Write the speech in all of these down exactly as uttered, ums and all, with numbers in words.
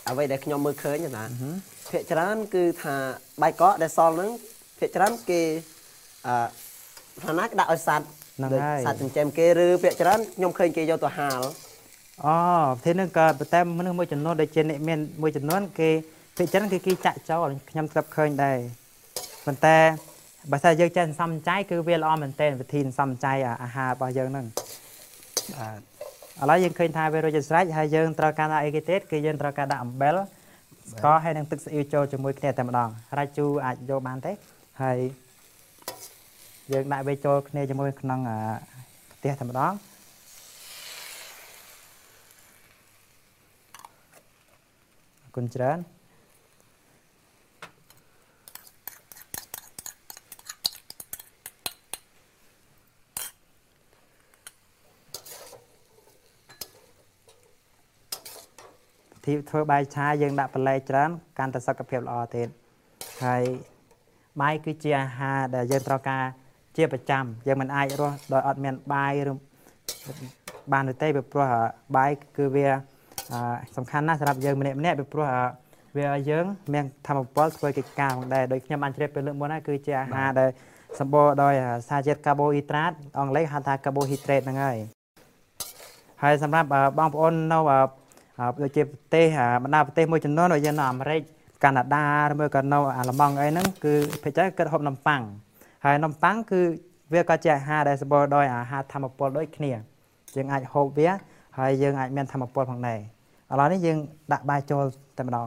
អ្វីដែលខ្ញុំមើលឃើញណាភាគច្រើនគឺថាបាយកកដែលសល់ហ្នឹងភាគច្រើនគេអឺឋានៈដាក់ឲ្យសัตว์សัตว์ចិញ្ចឹមគេឬភាគច្រើនខ្ញុំឃើញគេយកទៅហាលអូthế nênក៏តែមនុស្សមួយចំនួនដូចជាអ្នកមានមួយចំនួនគេភាគច្រើនគេគេចាក់ចោលខ្ញុំស្ដាប់ឃើញដែរប៉ុន្តែបើថាយើងចេះសំចៃគឺវាល្អមែនទែនវិធីសំចៃអាហាររបស់យើងហ្នឹងបាទឥឡូវយើងឃើញថាវារួចស្រេចហើយយើងត្រូវការដាក់អីគេទៀតគឺយើងត្រូវការដាក់អំបិលស្ករហើយនឹងទឹកស្អ៊ីវចូលជាមួយគ្នាតែម្ដងរាច់ជូរអាចយកបានទេហើយយើងដាក់វាចូលគ្នាជាមួយក្នុងផ្ទះតែម្ដងអរគុណច្រើនទីធ្វើបាយឆាយើងដាក់បន្លែច្រើនកាន់តែសុខភាពល្អទៀតហើយបាយគឺជាអាហារដែលយើងត្រូវការជាប្រចាំយើងមិនអាចរស់ដោយអត់មានបាយឬបានទេពីព្រោះបាយគឺវាសំខាន់ណាស់សម្រាប់យើងម្នាក់ម្នាក់ពីព្រោះវាឲ្យយើងមានធម្មពលធ្វើកិច្ចការផងដែរដូចខ្ញុំបានជ្រាបពីលើកមុនហើយគឺជាអាហារដែលសម្បូរដោយសារជាតិកាបូអ៊ីដ្រាតអង់គ្លេសហៅថា carbohydrate ហ្នឹងហើយហើយសម្រាប់បងប្អូននៅដូចជាប្រទេសបណ្ដាប្រទេសមួយចំនួនដូចជានៅអាមេរិកកាណាដាឬមួយក៏នៅអាល្លឺម៉ង់អីហ្នឹងគឺភាគច្រើនគិតហូបនំប៉័ងហើយនំប៉័ងគឺវាក៏ជាអាហារដែលសម្បូរដោយអាហារធម្មពលដូចគ្នាយើងអាចហូបវាហើយយើងអាចមានធម្មពលផងដែរឥឡូវនេះយើងដាក់បាយចូលតែម្ដង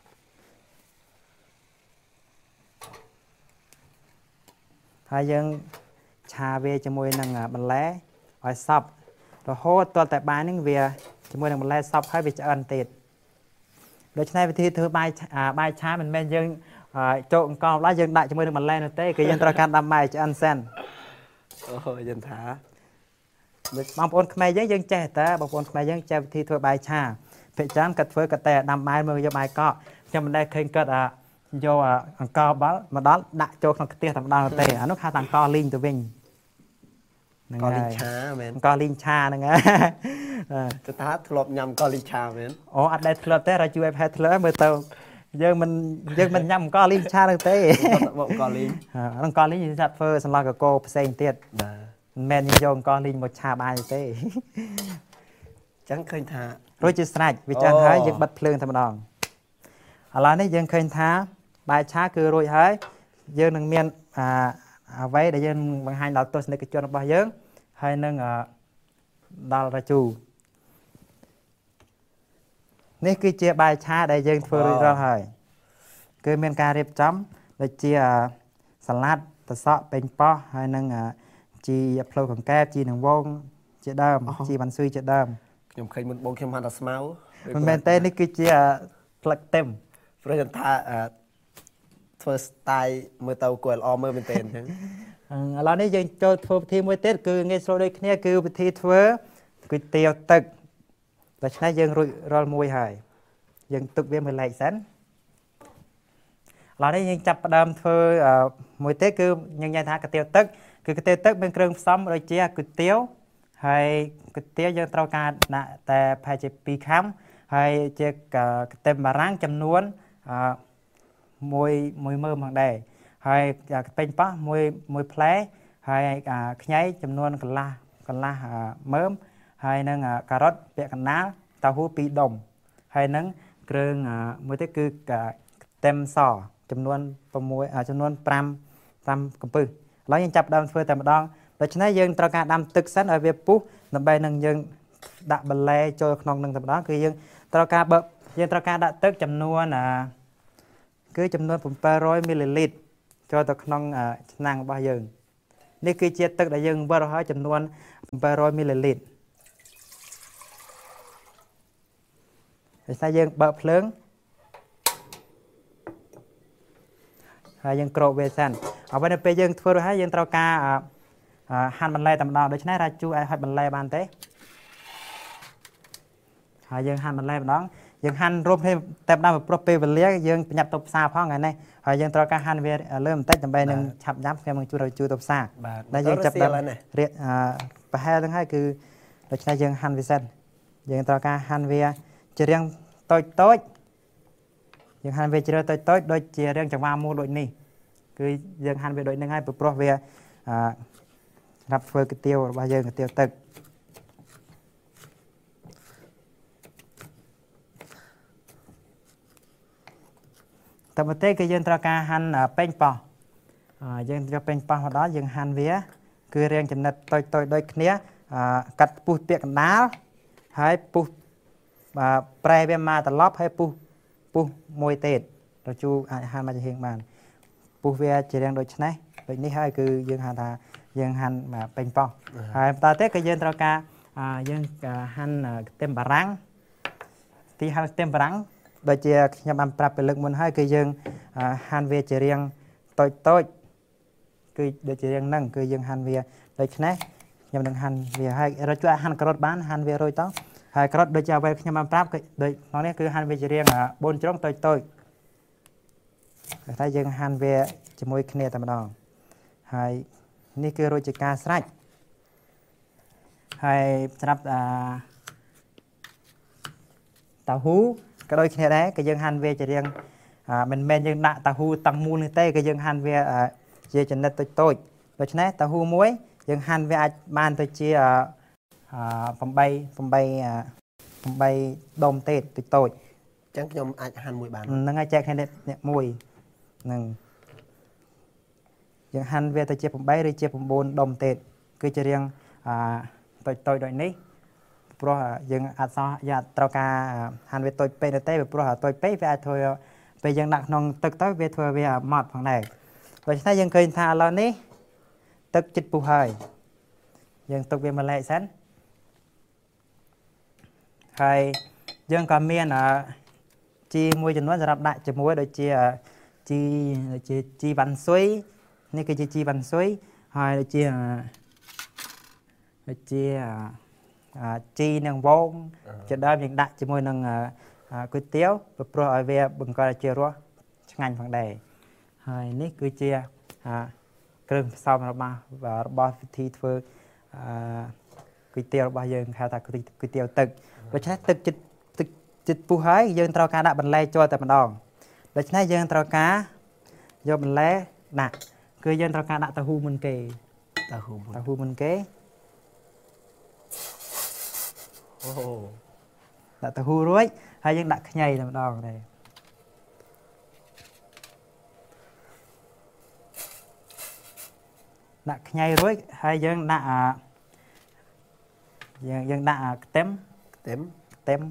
ហើយយើងឆាវាជាមួយនឹងបន្លែឲ្យសព្វរហូតទាល់តែបាយហ្នឹងវាជាមួយនឹងបន្លែសព្វហើយវាឆ្អិនទៀតដូច្នេះវិធីធ្វើបាយបាយឆាមិនមែនយើងចូលអង្ករឡើយយើងដាក់ជាមួយនឹងបន្លែនោះទេគឺយើងត្រូវការដាំបាយឆ្អិនសិនអូយន្តថាបងប្អូនខ្មែរយើងយើងចេះតើបងប្អូនខ្មែរយើងចេះវិធីធ្វើបាយឆាភាគច្រើនគាត់ធ្វើគាត់តែដាំបាយមើលយកបាយកកខ្ញុំមិនដែលឃើញគាត់យកអង្ករបាល់មកដល់ដាក់ចូលក្នុងខ្ទះតែម្ដងទេអានោះហៅថាអង្ករលីងទៅវិញអង្ករលីងឆាមែនអង្ករលីងឆាហ្នឹងហើយទៅថាធ្លាប់ញ៉ាំអង្ករលីងឆាមែនអូអត់ដែលធ្លាប់ទេរជួយឲ្យផែធ្លាប់មើលទៅយើងមិនយើងមិនញ៉ាំអង្ករលីងឆាហ្នឹងទេអង្ករលីងអង្ករលីងយើងដាក់ធ្វើសន្លកកូរផ្សេងទៀតមិនមែនយើងយកអង្ករលីងមកឆាបាយទេអញ្ចឹងឃើញថារួចជាស្រេចវាឆ្អិនហើយយើងបិទភ្លើងតែម្ដងឥឡូវនេះយើងឃើញថាបាយឆាគឺរួចហើយយើងនឹងមានអាអ្វីដែលយើងបង្ហាញដល់ទស្សនិកជនរបស់យើងហើយនឹងដល់រាជូនេះគឺជាបាយឆាដែលយើងធ្វើរួចរាល់ហើយគឺមានការរៀបចំដូចជាសាឡាត់ត្រសក់ពេញប៉ោះហើយនឹងជីផ្លូវកង្កែបជីនឹងវងជាដើមជីវ៉ាន់ស៊ុយជាដើមខ្ញុំឃើញមុនបងខ្ញុំហាន់តែស្មៅមិនមែនទេនេះគឺជាផ្លឹកទឹមព្រោះខ្ញុំថាធ្វើ style មើលទៅគួរល្អមើលមែនទេអញ្ចឹងឥឡូវនេះយើងចូលធ្វើវិធីមួយទៀតគឺងាយស្រួលដូចគ្នាគឺវិធីធ្វើគុយទាវទឹកដូច្នេះយើងរួចរាល់មួយហើយយើងទុកវាមួយឡែកសិនឥឡូវនេះយើងចាប់ផ្ដើមធ្វើមួយទៀតគឺយើងនិយាយថាគុយទាវទឹកគឺគុយទាវទឹកមានគ្រឿងផ្សំដូចជាគុយទាវហើយគុយទាវយើងត្រូវការដាក់តែប្រហែលជាពីរខាំហើយជាខ្ទឹមបារាំងចំនួនមួយមួយមើមផងដែរហើយខ្ទិញប៉ោះមួយមួយផ្លែហើយខ្ញីចំនួនកន្លះកន្លះមើមហើយនឹងការ៉ុតពាក់កណ្ដាលតៅហ៊ូពីរដុំហើយនឹងគ្រឿងមួយទៀតគឺខ្ទឹមសចំនួន6ចំនួន5 5កំពឹសឥឡូវយើងចាប់ដើមធ្វើតែម្ដងដូច្នេះយើងត្រូវការដាំទឹកសិនឲ្យវាពុះដើម្បីនឹងយើងដាក់បន្លែចូលក្នុងនឹងតែម្ដងគឺយើងត្រូវការបើយើងត្រូវការដាក់ទឹកចំនួនគឺចំនួន700មីលីលីត្រចូលទៅក្នុងឆ្នាំងរបស់យើងនេះគឺជាទឹកដែលយើងវិលហើយចំនួន700មីលីលីត្រហើយតែយើងបើកភ្លើងហើយយើងក្រោបវាសិនអ្វីនៅពេលយើងធ្វើរួចហើយយើងត្រូវការហាន់បន្លែតែម្ដងដូច្នេះរាជូអាចហាន់បន្លែបានទេហើយយើងហាន់បន្លែម្ដងយើងហាន់រួមគ្នាតែម្ដងព្រោះពេលវេលាយើងប្រញាប់ទៅផ្សារផងថ្ងៃនេះហើយយើងត្រូវការហាន់វាលើបន្តិចដើម្បីនឹងឆាប់ញ៉ាំខ្ញុំនឹងជួយជួយទៅផ្សារដែលយើងចាប់ដល់រៀបប្រហែលហ្នឹងហើយគឺដូច្នេះយើងហាន់វាសិនយើងត្រូវការហាន់វាជារាងតូចតូចយើងហាន់វាជ្រើតូចតូចដូចជារឿងចង្វាមូលដូចនេះគឺយើងហាន់វាដូចនឹងហើយព្រោះវាសម្រាប់ធ្វើគុយទាវរបស់យើងគុយទាវទឹកតើមកទេគឺយើងត្រូវការហាន់ពេញប៉ោះយើងយកពេញប៉ោះមកដល់យើងហាន់វាគឺរាងចំណិតតូចតូចដូចគ្នាកាត់ពុះពាកកណ្ដាលហើយពុះប្រែវាមកត្រឡប់ហើយពុះពុះមួយទៀតរជូអាចហាន់មកជាហៀងបានពុះវាជារាងដូចនេះដូចនេះហើយគឺយើងហៅថាយើងហាន់ពេញប៉ោះហើយបន្តទៀតគឺយើងត្រូវការយើងហាន់ខ្ទឹមបារាំងទីហាន់ខ្ទឹមបារាំងដូចជាខ្ញុំបានប្រាប់ពីលើកមុនហើយគឺយើងហាន់វាជារាងតូចតូចគឺដូចជារាងហ្នឹងគឺយើងហាន់វាដូចនេះខ្ញុំនឹងហាន់វាហើយរជួយហាន់ការ៉ុតបានហាន់វារួយតហើយការ៉ុតដូចជាអ្វីខ្ញុំបានប្រាប់គឺដូចក្នុងនេះគឺហាន់វាជារាងបូនជ្រុងតូចតូចតែថាយើងហាន់វាជាមួយគ្នាតែម្ដងហើយនេះគឺរួចជាការស្រេចហើយសម្រាប់អឺតៅហ៊ូក៏ដូចគ្នាដែរគឺយើងហាន់វាជារាងមិនមែនយើងដាក់តៅហ៊ូតឹងមូលនេះទេគឺយើងហាន់វាជាចំណិតតូចតូចដូច្នេះតៅហ៊ូមួយយើងហាន់វាអាចបានទៅជា8ដុំទេតូចតូចអញ្ចឹងខ្ញុំអាចហាន់មួយបានហ្នឹងហើយចែកគ្នាអ្នកមួយហ្នឹងយើងហាន់វាទៅជា8ឬជា9ដុំទេតគឺជារាងតូចតូចដូចនេះព្រោះយើងអាចសោះយើងត្រូវការហាន់វាតូចពេកទេព្រោះតូចពេកវាអាចធ្វើពេលយើងដាក់ក្នុងទឹកទៅវាធ្វើវាម៉ត់ផងដែរដូច្នេះយើងឃើញថាឥឡូវនេះទឹកចិត្តពុះហើយយើងទុកវាមួយឡែកសិនហើយយើងក៏មានជីមួយចំនួនសម្រាប់ដាក់ជាមួយដូចជាជីដូចជាជីវ៉ាន់ស៊ុយនេះគឺជាជីវ៉ាន់ស៊ុយហើយដូចជាដូចជាជីនឹងវងជាដើមយើងដាក់ជាមួយនឹងគុយទាវព្រោះឲ្យវាបង្កជារសឆ្ងាញ់ផងដែរហើយនេះគឺជាគ្រឿងផ្សំរបស់របស់វិធីធ្វើគុយទាវរបស់យើងហៅថាគុយទាវទឹកដូច្នេះទឹកចិត្តទឹកចិត្តពុះហើយយើងត្រូវការដាក់បន្លែចូលតែម្ដងដូច្នេះយើងត្រូវការយកបន្លែដាក់គឺយើងត្រូវការដាក់តៅហ៊ូមុនគេតៅហ៊ូតៅហ៊ូមុនគេអូដាក់តៅហ៊ូរួចហើយយើងដាក់ខ្ញីតែម្ដងដែរដាក់ខ្ញីរួចហើយយើងដាក់យើងយើងដាក់ខ្ទឹមខ្ទឹមខ្ទឹម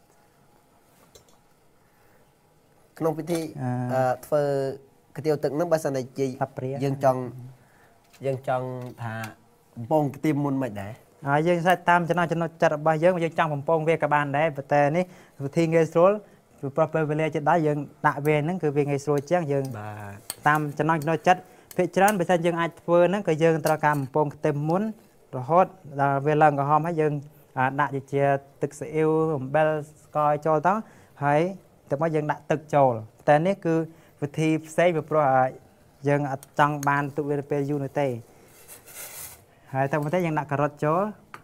ក្នុងពិធីធ្វើគុយទាវទឹកហ្នឹងបើសិនជាយើងចង់យើងចង់ថាបំពងខ្ទឹមមុនមិនដែរហើយយើងសាច់តាមចំណុចចំណុចចិត្តរបស់យើងយើងចង់បំពងវាក៏បានដែរប៉ុន្តែនេះវិធីងាយស្រួលព្រោះពេលវេលាចិត្តដែរយើងដាក់វាហ្នឹងគឺវាងាយស្រួលជាងយើងបាទតាមចំណុចចំណុចចិត្តភាគច្រើនបើសិនយើងអាចធ្វើហ្នឹងក៏យើងត្រូវការបំពងខ្ទឹមមុនរហូតដល់វាឡើងក្រហមហើយយើងដាក់ជាទឹកស៊ីអ៊ីវអំបិលស្ករចូលទៅហើយទៅមកយើងដាក់ទឹកចូលតែនេះគឺវិធីផ្សេងព្រោះយើងអត់ចង់បានទុកវាពេលយូរនោះទេហើយទៅមកទេយើងដាក់ការ៉ុតចូល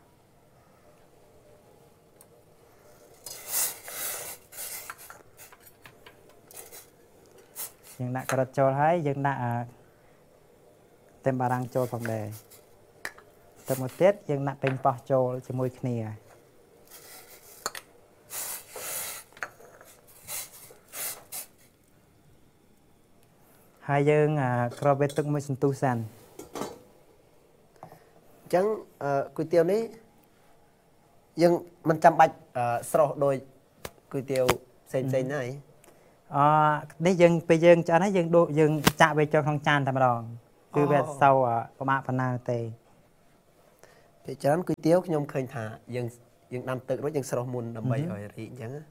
យើងដាក់ការ៉ុតចូលហើយយើងដាក់ខ្ទឹមបារាំងចូលផងដែរទៅមកទៀតយើងដាក់ពេញប៉ោះចូលជាមួយគ្នាហើយយើងក្របវាទឹកមួយសន្ទុះសិនអញ្ចឹងគុយទាវនេះយើងមិនចាំបាច់ស្រស់ដោយគុយទាវផ្សេងផ្សេងណាអឺនេះយើងពេលយើងឆ្អិនហើយយើងដួសយើងចាក់វាចូលក្នុងចានតែម្ដងគឺវាសូវប្រមាថប៉ុណ្ណាទេពេលច្រើនគុយទាវខ្ញុំឃើញថាយើងយើងដាំទឹករួចយើងស្រស់មុនដើម្បីឲ្យរីកអញ្ចឹង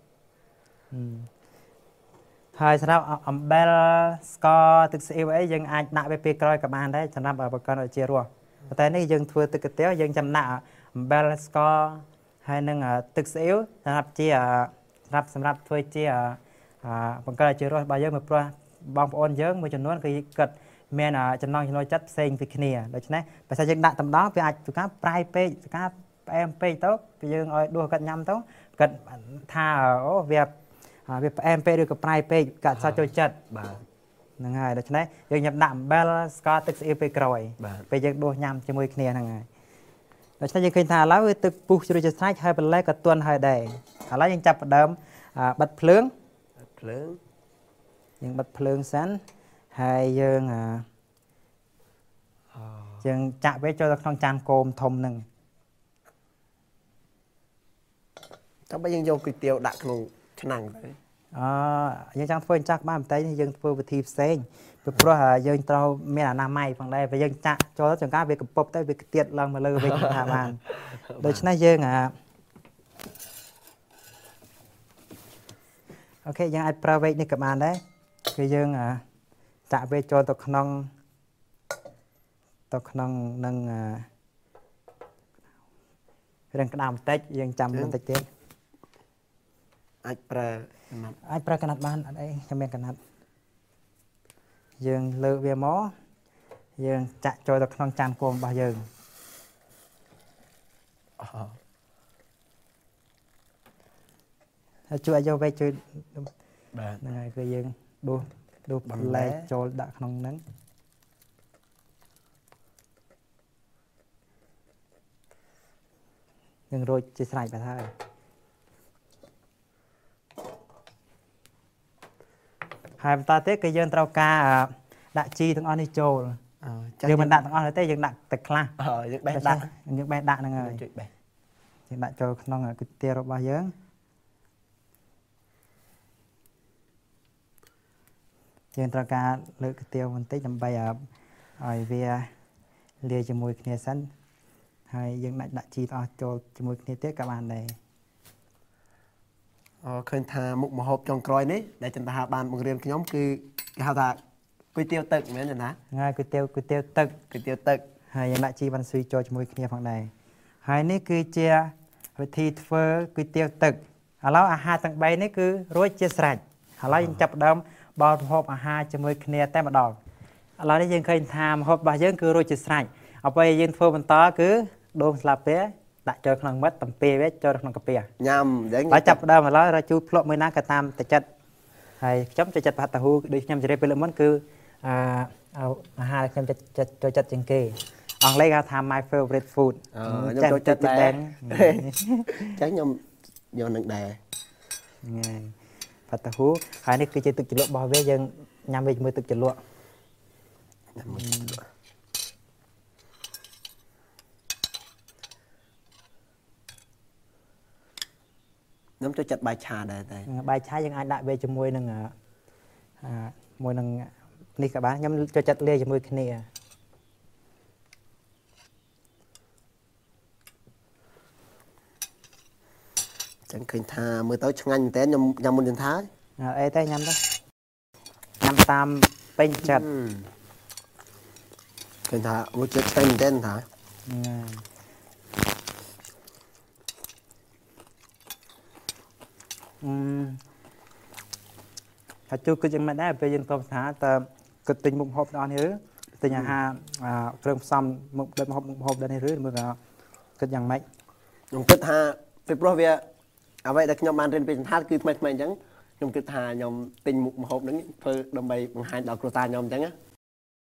ហើយសម្រាប់អំបិលស្ករទឹកស៊ីអ៊ីវអីយើងអាចដាក់វាពេលក្រោយក៏បានដែរសម្រាប់បង្កើនឲ្យជារសប៉ុន្តែនេះយើងធ្វើទឹកគុយទាវយើងចាំដាក់អំបិលស្ករហើយនឹងទឹកស៊ីអ៊ីវសម្រាប់ជាសម្រាប់សម្រាប់ធ្វើជាបង្កើនឲ្យជារសរបស់យើងព្រោះបងប្អូនយើងមួយចំនួនគឺគិតមានចំណង់ចំណូលចិត្តផ្សេងពីគ្នាដូច្នេះបើសិនយើងដាក់តំដងវាអាចទៅការប្រៃពេកទៅការផ្អែមពេកទៅយើងឲ្យដួសគាត់ញ៉ាំទៅគាត់ថាអូវាវាផ្អែមពេកឬក៏ប្រៃពេកកាត់សោះចូលចិត្តបាទហ្នឹងហើយដូច្នេះយើងញ៉ាំដាក់អំបិលស្ករទឹកស្អៀវពេលក្រោយបាទពេលយើងដួសញ៉ាំជាមួយគ្នាហ្នឹងហើយដូច្នេះយើងឃើញថាឥឡូវវាទឹកពុះជ្រោយជាស្រេចហើយបន្លែក៏ទន់ហើយដែរឥឡូវយើងចាប់ផ្ដើមអ่าបិទភ្លើងភ្លើងយើងបិទភ្លើងសិនហើយយើងអ่าយើងចាក់វាចូលទៅក្នុងចានគោមធំហ្នឹងតើបើយើងយកគុយទាវដាក់ក្នុងឆ្នាំងទៅអឺយើងចង់ធ្វើអញ្ចឹងបានបន្តិចយើងធ្វើវិធីផ្សេងពីព្រោះយើងត្រូវមានអនាម័យផងដែរបើយើងចាក់ចូលចង្ការវាកំពប់ទៅវាខ្ទាតឡើងមកលើវិញថាបានដូច្នេះយើងអាអូខេយើងអាចប្រើវែកនេះក៏បានដែរគឺយើងចាក់វាចូលទៅក្នុងទៅក្នុងនឹងរឿងក្តៅបន្តិចយើងចាំបន្តិចទៀតអាចប្រើកណាត់អាចប្រើកណាត់បានអត់អីខ្ញុំមានកណាត់យើងលើកវាមកយើងចាក់ចូលទៅក្នុងចានគោមរបស់យើងហើយជួយឲ្យយកវែកជួយបាទហ្នឹងហើយគឺយើងដួសដួសបន្លែចូលដាក់ក្នុងហ្នឹងយើងរួចជាស្រេចបាត់ហើយ ហើយបន្តទៀតគឺយើងត្រូវការដាក់ជីទាំងអស់នេះចូលយើងមិនដាក់ទាំងអស់ទេយើងដាក់តែខ្លះយើងបេះដាក់យើងបេះដាក់ហ្នឹងហើយជួយបេះយើងដាក់ចូលក្នុងគុយទាវរបស់យើងយើងត្រូវការលើកគុយទាវបន្តិចដើម្បីឲ្យវាលាយជាមួយគ្នាសិនហើយយើងដាក់ដាក់ជីទាំងអស់ចូលជាមួយគ្នាទៀតក៏បានដែរអូឃើញថាមុខម្ហូបចុងក្រោយនេះដែលចន្ទថាបានបង្រៀនខ្ញុំគឺគេហៅថាគុយទាវទឹកមែនទេណាហើយគុយទាវគុយទាវទឹកគុយទាវទឹកហើយយើងដាក់ជីវ៉ាន់ស៊ុយចូលជាមួយគ្នាផងដែរហើយនេះគឺជាវិធីធ្វើគុយទាវទឹកឥឡូវអាហារទាំង 3 នេះគឺរួចជាស្រេចឥឡូវយើងចាប់ផ្ដើមបរិភោគអាហារជាមួយគ្នាតែម្ដងឥឡូវនេះយើងឃើញថាម្ហូបរបស់យើងគឺរួចជាស្រេចអ្វីយើងធ្វើបន្តគឺដូងស្លាបព្រាដាក់ចូលក្នុងមិត្តតំពីវាចូលក្នុងកាពះញ៉ាំអញ្ចឹងហើយចាប់ផ្ដើមឥឡូវរកជួយភ្លក់មួយណាក៏តាមតែចិត្តហើយខ្ញុំចូលចិត្តផាត់តាហ៊ូដូចខ្ញុំជម្រាបពេលមុនគឺអឺអាហារខ្ញុំចិត្តចូលចិត្តជាងគេអង់គ្លេសគេថា my favorite food ខ្ញុំចូលចិត្តដែរអញ្ចឹងខ្ញុំយកនឹងដែរហ្នឹងផាត់តាហ៊ូហើយនេះគឺជាទឹកជ្រលក់របស់វាយើងញ៉ាំវាជាមួយទឹកជ្រលក់ ខ្ញុំចូលចិត្តបាយឆាដែរតែបាយឆាយើងអាចដាក់វាជាមួយនឹងមួយនឹងនេះក៏បានខ្ញុំចូលចិត្តលាយជាមួយគ្នាចឹងឃើញថាមើលទៅឆ្ងាញ់មែនតើខ្ញុំញ៉ាំមុនចន្ទថាអីតែញ៉ាំទៅញ៉ាំតាមពេញចិត្តឃើញថារសជាតិឆ្ងាញ់មែនតើថា ហើយជួគឺយ៉ាងម៉េចដែរពេលយើងទៅស្ថានតើគិតទិញមុខម្ហូបដល់នេះឬទិញអាហារគ្រឿងផ្សំមុខដូចម្ហូបមុខម្ហូបដល់នេះឬមើលគិតយ៉ាងម៉េចខ្ញុំគិតថាពីព្រោះវាអ្វីដែលខ្ញុំបានរៀនពីសន្តានគឺថ្មីថ្មីអញ្ចឹងខ្ញុំគិតថាខ្ញុំទិញមុខម្ហូបហ្នឹងធ្វើដើម្បីបង្ហាញដល់គ្រួសារខ្ញុំអញ្ចឹង